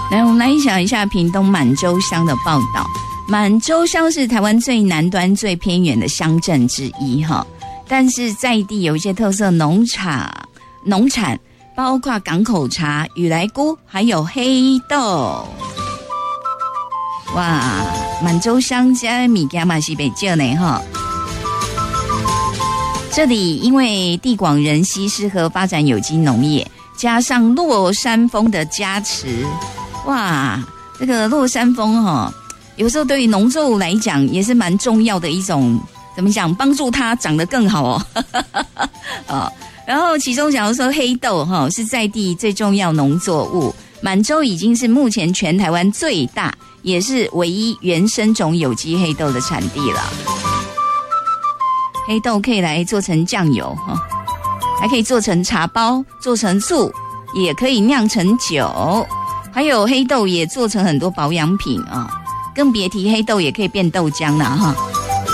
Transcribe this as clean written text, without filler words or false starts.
来，我们来想一下屏东满洲乡的报道。满洲乡是台湾最南端、最偏远的乡镇之一哈，但是在地有一些特色农产，包括港口茶、雨来菇，还有黑豆。哇，满洲乡这米加嘛是北少呢哈。这里因为地广人稀，适合发展有机农业，加上落山风的加持，哇，这个落山风哈，有时候对于农作物来讲也是蛮重要的一种，怎么讲，帮助它长得更好哦。哦，然后其中假如说黑豆哈是在地最重要农作物，满洲已经是目前全台湾最大，也是唯一原生种有机黑豆的产地了。黑豆可以来做成酱油哈，还可以做成茶包，做成醋，也可以酿成酒，还有黑豆也做成很多保养品啊，更别提黑豆也可以变豆浆了哈。